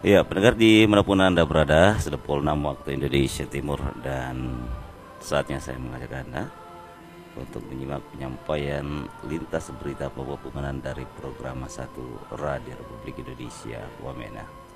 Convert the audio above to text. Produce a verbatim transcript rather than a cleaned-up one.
Ya, pendengar di manapun Anda berada, sudah pukul enam waktu Indonesia Timur dan saatnya saya mengajak Anda untuk menyimak penyampaian lintas berita pokok dari program satu Radio Republik Indonesia Wamena.